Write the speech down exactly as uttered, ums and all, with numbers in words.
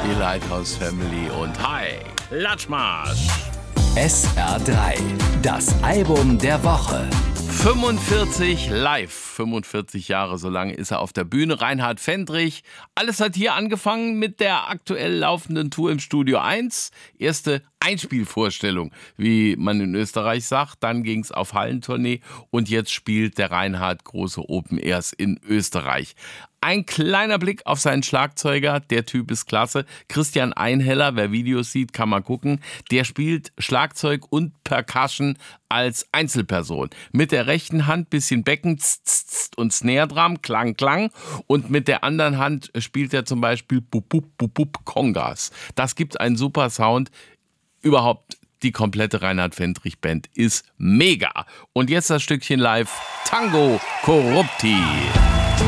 die Lighthouse Family und hi, Latschmarsch. S R drei, das Album der Woche. fünfundvierzig live, fünfundvierzig Jahre, so lange ist er auf der Bühne. Reinhard Fendrich. Alles hat hier angefangen mit der aktuell laufenden Tour im Studio eins. Erste Einspielvorstellung, wie man in Österreich sagt. Dann ging es auf Hallentournee und jetzt spielt der Reinhard große Open Airs in Österreich. Ein kleiner Blick auf seinen Schlagzeuger, der Typ ist klasse. Christian Einheller, wer Videos sieht, kann mal gucken. Der spielt Schlagzeug und Percussion als Einzelperson. Mit der rechten Hand bisschen Becken tss, tss, tss, und Snare Drum, Klang, Klang. Und mit der anderen Hand spielt er zum Beispiel Bup, Bup, Bup, Bup, Kongas. Das gibt einen super Sound. Überhaupt die komplette Reinhard Fendrich Band ist mega. Und jetzt das Stückchen live, Tango Corrupti.